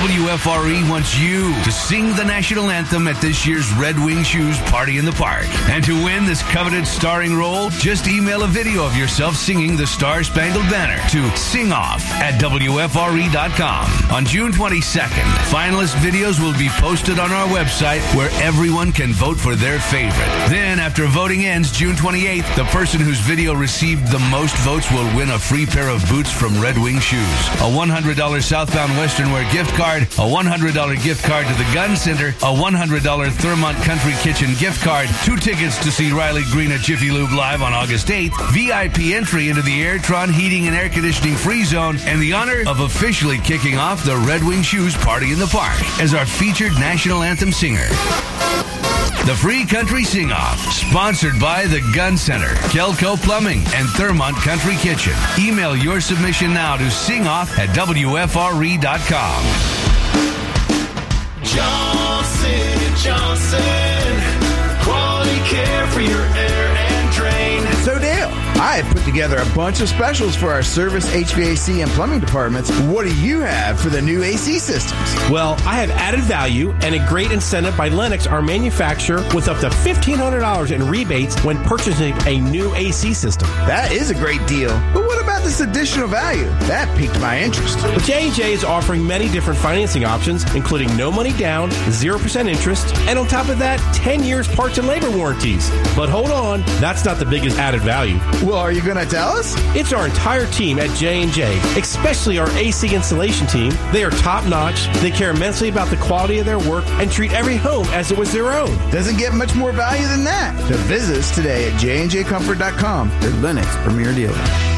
WFRE wants you to sing the national anthem at this year's Red Wing Shoes Party in the Park. And to win this coveted starring role, just email a video of yourself singing the Star Spangled Banner to singoff@WFRE.com. On June 22nd, finalist videos will be posted on our website where everyone can vote for their favorite. Then, after voting ends June 28th, the person whose video received the most votes will win a free pair of boots from Red Wing Shoes, a $100 Southbound Western Wear gift card, a $100 gift card to the Gun Center, a $100 Thermont Country Kitchen gift card, 2 tickets to see Riley Green at Jiffy Lube Live on August 8th, VIP entry into the Airtron Heating and Air Conditioning Free Zone, and the honor of officially kicking off the Red Wing Shoes Party in the Park as our featured national anthem singer. The Free Country Sing-Off, sponsored by the Gun Center, Kelco Plumbing, and Thermont Country Kitchen. Email your submission now to singoff@WFRE.com. Johnson & Johnson, quality care for your air and drain. So Dale, I have put together a bunch of specials for our service, HVAC, and plumbing departments. What do you have for the new AC systems? Well, I have added value and a great incentive by Lennox, our manufacturer, with up to $1,500 in rebates when purchasing a new AC system. That is a great deal. But what about this additional value? That piqued my interest. Well, J&J is offering many different financing options, including no money down, 0% interest, and on top of that, 10 years parts and labor warranties. But hold on, that's not the biggest added value. Well, are you going to tell us? It's our entire team at J&J, especially our AC installation team. They are top-notch. They care immensely about the quality of their work and treat every home as it was their own. Doesn't get much more value than that. So visit us today at jnjcomfort.com, their Lennox premier dealer.